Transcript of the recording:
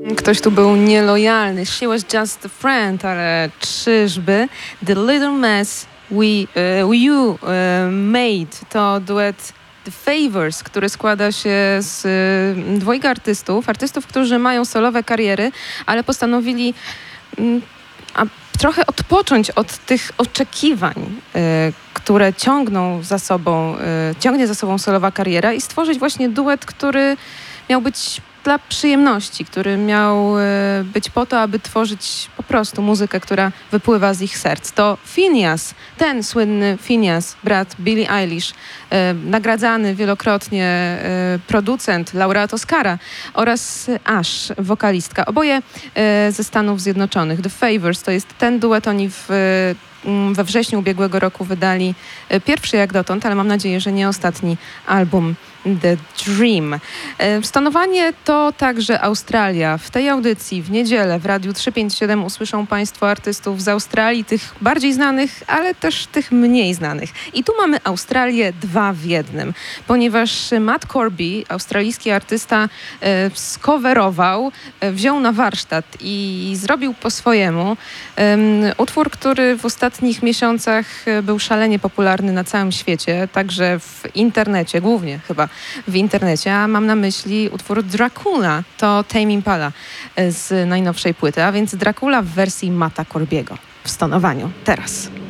Ktoś tu był nielojalny. She was just a friend, ale czyżby? The Little Mess You Made to duet The Favours, który składa się z dwojga artystów, którzy mają solowe kariery, ale postanowili trochę odpocząć od tych oczekiwań, które ciągnie za sobą solowa kariera i stworzyć właśnie duet, który miał być dla przyjemności, który miał być po to, aby tworzyć po prostu muzykę, która wypływa z ich serc. To Finneas, ten słynny Finneas, brat Billie Eilish, nagradzany wielokrotnie producent, laureat Oscara oraz Ash, wokalistka. Oboje ze Stanów Zjednoczonych. The Favours to jest ten duet, oni we wrześniu ubiegłego roku wydali pierwszy jak dotąd, ale mam nadzieję, że nie ostatni album The Dream. Stonowanie to także Australia. W tej audycji w niedzielę w Radiu 357 usłyszą Państwo artystów z Australii, tych bardziej znanych, ale też tych mniej znanych. I tu mamy Australię 2 w 1, ponieważ Matt Corby, australijski artysta, skowerował, wziął na warsztat i zrobił po swojemu utwór, który w ostatnich miesiącach był szalenie popularny na całym świecie, także w internecie, głównie chyba w internecie, a mam na myśli utwór Dracula, to Tame Impala z najnowszej płyty, a więc Dracula w wersji Matta Corbiego w stonowaniu teraz.